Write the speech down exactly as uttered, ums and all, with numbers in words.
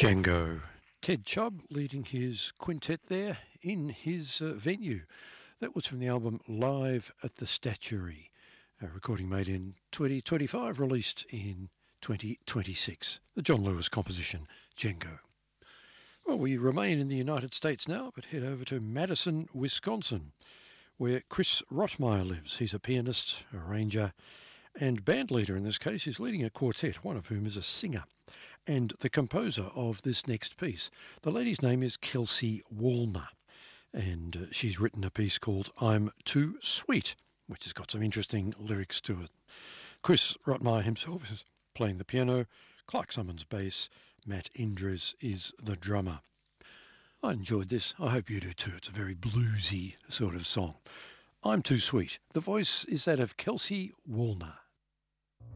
Django. Ted Chubb leading his quintet there in his uh, venue. That was from the album Live at the Statuary, a recording made in twenty twenty-five, released in twenty twenty-six. The John Lewis composition, Django. Well, we remain in the United States now, but head over to Madison, Wisconsin, where Chris Rottmeyer lives. He's a pianist, arranger, and band leader in this case. He's leading a quartet, one of whom is a singer, and the composer of this next piece. The lady's name is Kelsey Wallner, and uh, she's written a piece called I'm Too Sweet, which has got some interesting lyrics to it. Chris Rottmeyer himself is playing the piano, Clark Summons bass, Matt Indres is the drummer. I enjoyed this. I hope you do too. It's a very bluesy sort of song. I'm Too Sweet. The voice is that of Kelsey Wallner.